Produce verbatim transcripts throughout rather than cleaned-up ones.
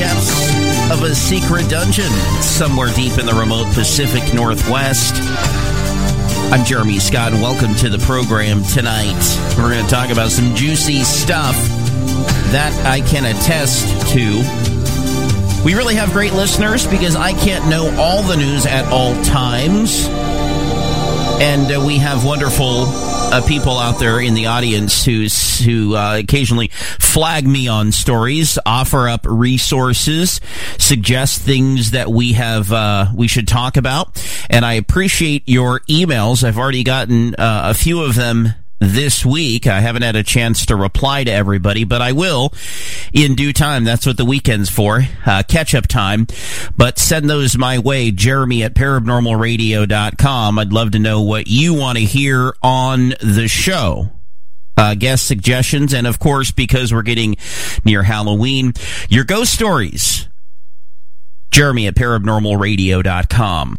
depths of a secret dungeon somewhere deep in the remote Pacific Northwest. I'm Jeremy Scott, and welcome to the program tonight. We're going to talk about some juicy stuff that I can attest to. We really have great listeners because I can't know all the news at all times. And uh, we have wonderful uh, people out there in the audience who, who uh, occasionally flag me on stories, offer up resources, suggest things that we have uh, we should talk about. And I appreciate your emails. I've already gotten uh, a few of them this week. I haven't had a chance to reply to everybody, but I will in due time. That's what the weekend's for, uh, catch-up time. But send those my way, Jeremy at paranormal radio dot com. I'd love to know what you want to hear on the show. Uh, guest suggestions, and of course, because we're getting near Halloween, your ghost stories. Jeremy at paranormal radio dot com.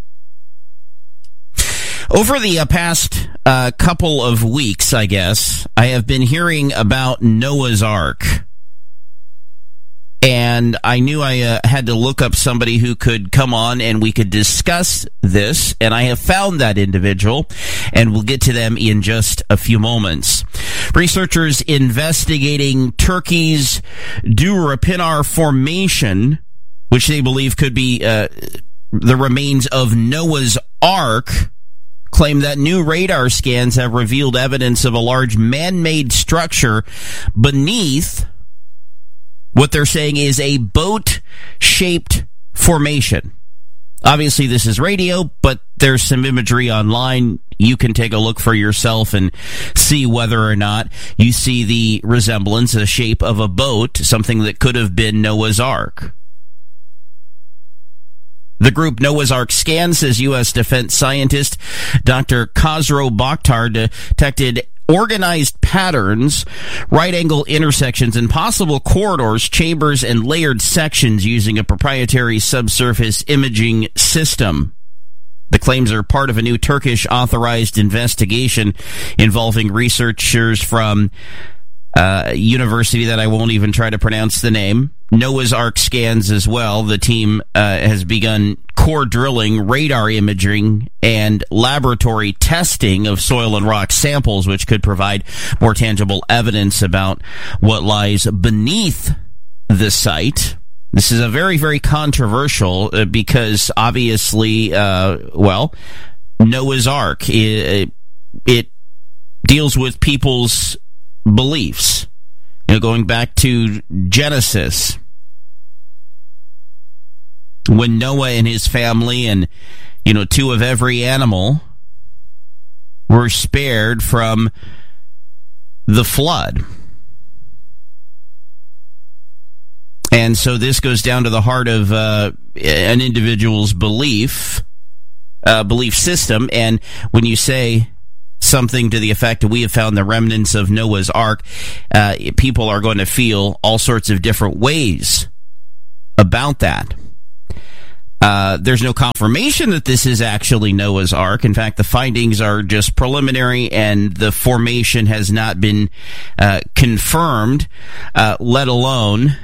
Over the uh, past uh, couple of weeks, I guess, I have been hearing about Noah's Ark. And I knew I uh, had to look up somebody who could come on and we could discuss this. And I have found that individual, and we'll get to them in just a few moments. Researchers investigating Turkey's Durapinar Formation, which they believe could be uh, the remains of Noah's Ark, claim that new radar scans have revealed evidence of a large man-made structure beneath what they're saying is a boat-shaped formation. Obviously, this is radio, but there's some imagery online. You can take a look for yourself and see whether or not you see the resemblance, the shape of a boat, something that could have been Noah's Ark. The group Noah's Ark Scan, says U S defense scientist Doctor Khosrow Bakhtar, detected organized patterns, right-angle intersections, and possible corridors, chambers, and layered sections using a proprietary subsurface imaging system. The claims are part of a new Turkish-authorized investigation involving researchers from a uh, university that I won't even try to pronounce the name. Noah's Ark Scans as well. The team uh, has begun core drilling, radar imaging, and laboratory testing of soil and rock samples, which could provide more tangible evidence about what lies beneath the site. This is a very, very controversial uh, because obviously, uh, well, Noah's Ark, it, it deals with people's beliefs. You know, going back to Genesis, when Noah and his family and, you know, two of every animal were spared from the flood. And so this goes down to the heart of uh, an individual's belief, uh, belief system. And when you say something to the effect that we have found the remnants of Noah's Ark, uh, people are going to feel all sorts of different ways about that. Uh, there's no confirmation that this is actually Noah's Ark. In fact, the findings are just preliminary, and the formation has not been uh, confirmed, uh, let alone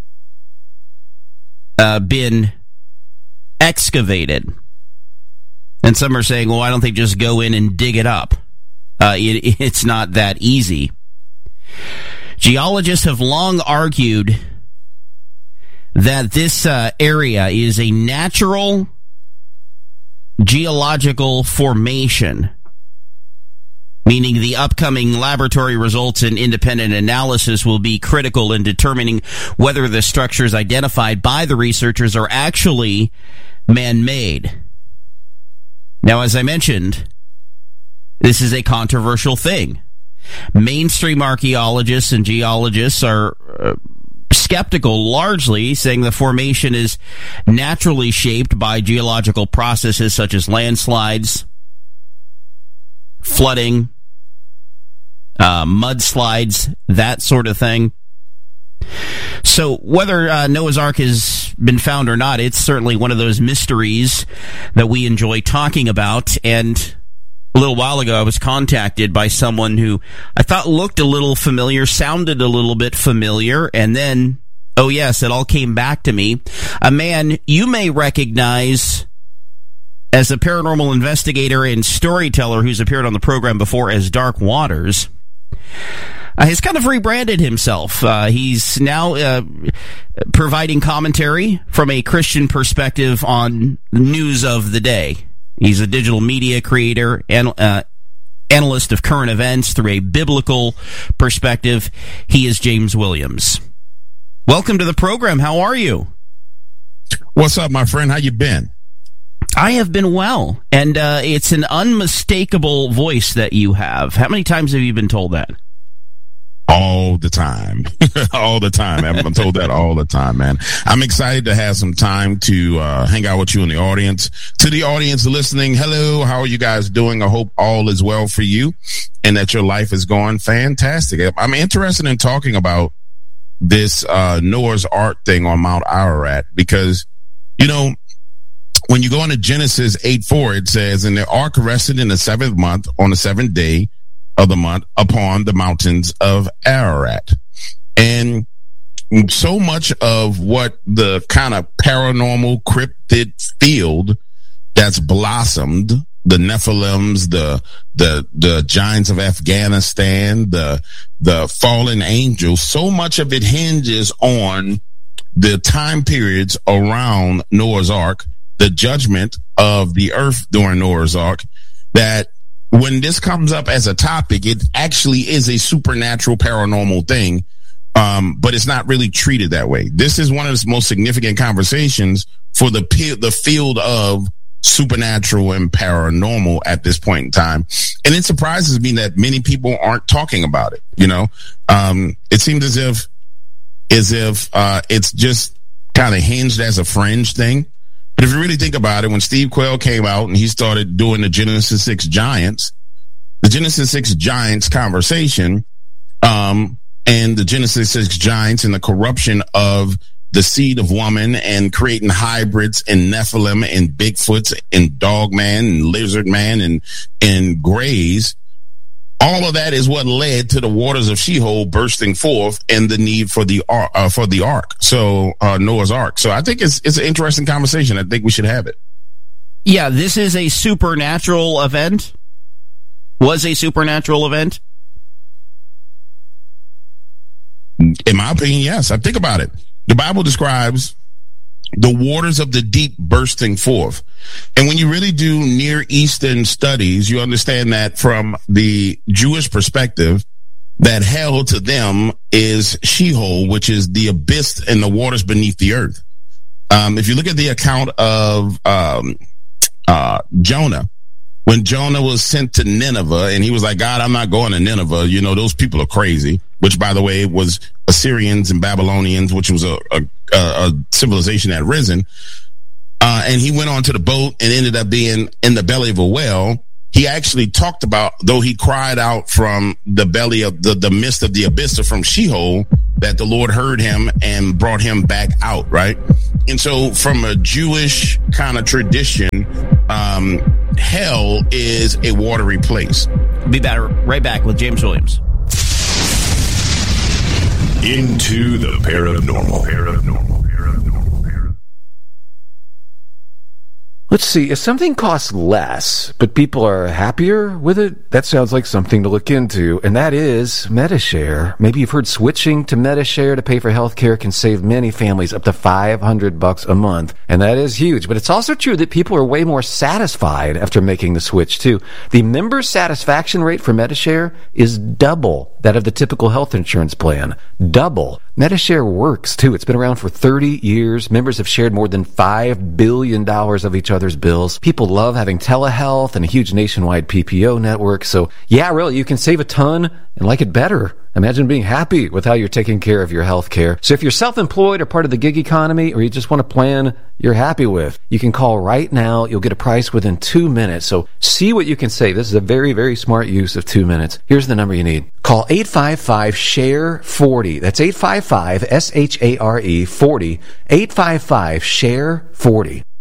uh, been excavated. And some are saying, well, why don't they just go in and dig it up? Uh, it, it's not that easy. Geologists have long argued that this uh, area is a natural geological formation, meaning the upcoming laboratory results and independent analysis will be critical in determining whether the structures identified by the researchers are actually man-made. Now, as I mentioned, this is a controversial thing. Mainstream archaeologists and geologists are uh, skeptical, largely saying the formation is naturally shaped by geological processes such as landslides, flooding, uh, mudslides, that sort of thing. So whether uh, Noah's Ark has been found or not, it's certainly one of those mysteries that we enjoy talking about. And a little while ago, I was contacted by someone who I thought looked a little familiar, sounded a little bit familiar, and then Oh, yes, it all came back to me. A man you may recognize as a paranormal investigator and storyteller who's appeared on the program before as Dark Waters. Uh, he's kind of rebranded himself. Uh, he's now uh, providing commentary from a Christian perspective on news of the day. He's a digital media creator and uh, analyst of current events through a biblical perspective. He is James Williams. Welcome to the program. How are you? What's up, my friend? How you been? I have been well, and uh, it's an unmistakable voice that you have. How many times have you been told that? All the time. all the time. I'm told that all the time, man. I'm excited to have some time to uh, hang out with you in the audience. To the audience listening, hello, how are you guys doing? I hope all is well for you and that your life is going fantastic. I'm interested in talking about this uh, Noah's Ark thing on Mount Ararat because, you know, when you go into Genesis eight four, it says, and the ark rested in the seventh month on the seventh day of the month upon the mountains of Ararat. And so much of what the kind of paranormal cryptid field that's blossomed, the Nephilims, the the the giants of Afghanistan, the the fallen angels, so much of it hinges on the time periods around Noah's Ark, the judgment of the earth during Noah's Ark, that when this comes up as a topic, it actually is a supernatural paranormal thing, um, but it's not really treated that way. This is one of the most significant conversations for the the field of supernatural and paranormal at this point in time. And it surprises me that many people aren't talking about it. You know, um, it seems as if, as if uh, it's just kind of hinged as a fringe thing. But if you really think about it, when Steve Quayle came out and he started doing the Genesis six Giants, the Genesis six Giants conversation, um, and the Genesis six Giants and the corruption of the seed of woman and creating hybrids and Nephilim and Bigfoots and Dogman and Lizard Man and, and Greys, all of that is what led to the waters of Sheol bursting forth and the need for the uh, for the ark. So uh, Noah's Ark. So I think it's it's an interesting conversation. I think we should have it. Yeah, this is a supernatural event. Was a supernatural event. In my opinion, yes. I think about it. The Bible describes the waters of the deep bursting forth. And when you really do Near Eastern studies, you understand that from the Jewish perspective, that hell to them is Sheol, which is the abyss and the waters beneath the earth. Um, if you look at the account of um, uh, Jonah, when Jonah was sent to Nineveh and he was like, God, I'm not going to Nineveh. You know, those people are crazy, which, by the way, was Assyrians and Babylonians, which was a, a, a civilization that had risen. Uh, and he went on to the boat and ended up being in the belly of a whale. He actually talked about, though he cried out from the belly of the, the midst of the abyss or from Sheol, that the Lord heard him and brought him back out, right? And so from a Jewish kind of tradition, um, hell is a watery place. Be back, right back with James Williams. Into the paranormal. Paranormal. Paranormal. Let's see, if something costs less, but people are happier with it, that sounds like something to look into, and that is Medi-Share. Maybe you've heard switching to Medi-Share to pay for healthcare can save many families up to five hundred bucks a month, and that is huge. But it's also true that people are way more satisfied after making the switch, too. The member satisfaction rate for Medi-Share is double that of the typical health insurance plan. Double. Medi-Share works, too. It's been around for thirty years. Members have shared more than five billion dollars of each other's bills. People love having telehealth and a huge nationwide P P O network. So, yeah, really, you can save a ton and like it better. Imagine being happy with how you're taking care of your health care. So if you're self-employed or part of the gig economy, or you just want a plan you're happy with, you can call right now. You'll get a price within two minutes. So see what you can save. This is a very, very smart use of two minutes. Here's the number you need. Call eight five five, S H A R E, forty. That's eight five five, S H A R E, forty. eight five five, S H A R E, forty.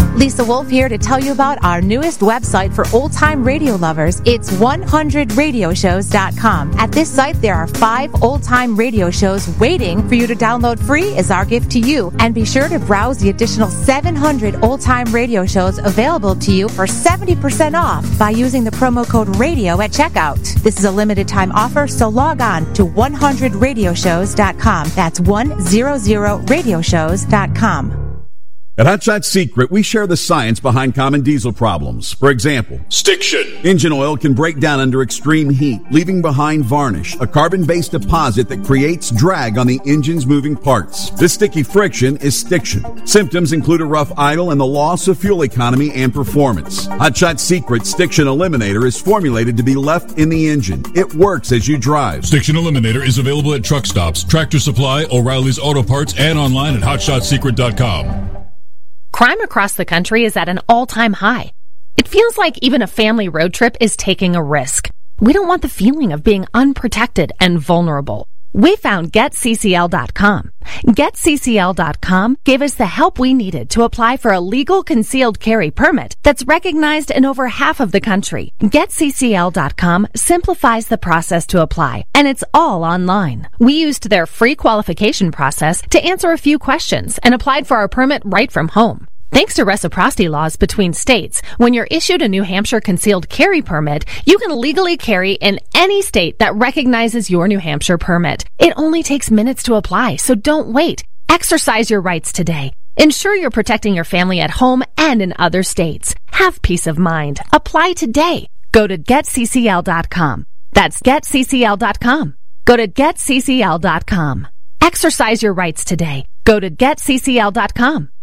Lisa Wolf here to tell you about our newest website for old-time radio lovers. It's one hundred radio shows dot com. At this site, there are five old-time radio shows waiting for you to download free as our gift to you. And be sure to browse the additional seven hundred old-time radio shows available to you for seventy percent off by using the promo code RADIO at checkout. This is a limited-time offer, so log on to one hundred radio shows dot com. That's one hundred radio shows dot com. At Hot Shot Secret, we share the science behind common diesel problems. For example, Stiction. Engine oil can break down under extreme heat, leaving behind varnish, a carbon-based deposit that creates drag on the engine's moving parts. This sticky friction is stiction. Symptoms include a rough idle and the loss of fuel economy and performance. Hot Shot Secret Stiction Eliminator is formulated to be left in the engine. It works as you drive. Stiction Eliminator is available at truck stops, Tractor Supply, O'Reilly's Auto Parts, and online at hot shot secret dot com. Crime across the country is at an all-time high. It feels like even a family road trip is taking a risk. We don't want the feeling of being unprotected and vulnerable. We found get C C L dot com. get C C L dot com gave us the help we needed to apply for a legal concealed carry permit that's recognized in over half of the country. get C C L dot com simplifies the process to apply, and it's all online. We used their free qualification process to answer a few questions and applied for our permit right from home. Thanks to reciprocity laws between states, when you're issued a New Hampshire concealed carry permit, you can legally carry in any state that recognizes your New Hampshire permit. It only takes minutes to apply, so don't wait. Exercise your rights today. Ensure you're protecting your family at home and in other states. Have peace of mind. Apply today. Go to get C C L dot com. That's get C C L dot com. Go to get C C L dot com. Exercise your rights today. Go to get C C L dot com.